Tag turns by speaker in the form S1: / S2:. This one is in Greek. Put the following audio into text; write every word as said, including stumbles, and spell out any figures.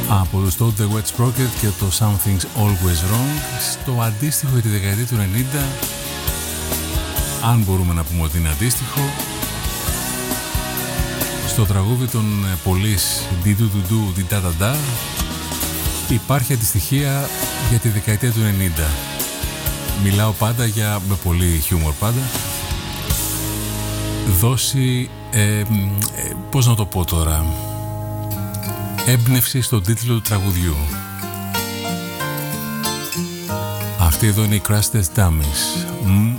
S1: από το Toad the Wet Sprocket και το Something's Always Wrong, στο αντίστοιχο για τη δεκαετία του ενενήντα, αν μπορούμε να πούμε ότι είναι αντίστοιχο, στο τραγούδι των Police Di Du Du Du Di Da Da Da υπάρχει αντιστοιχεία για τη δεκαετία του ενενήντα. Μιλάω πάντα για, με πολύ χιούμορ πάντα, δώσει ε, ε, πώς να το πω τώρα, έμπνευση στον τίτλο του τραγουδιού. Αυτή εδώ είναι η Crash Test Dummies. Mm,